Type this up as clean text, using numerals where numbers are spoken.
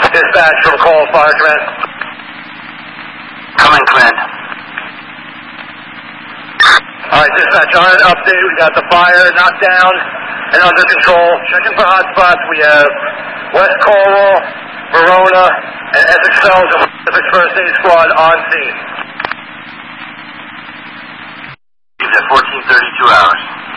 Dispatch from call, fire command. Come in, command. Alright, dispatch, on an update, we got the fire knocked down and under control. Checking for hotspots, we have West Cornwall, Verona, and Essex Fells and Pacific First Aid Squad on scene. He's at 14:32 hours.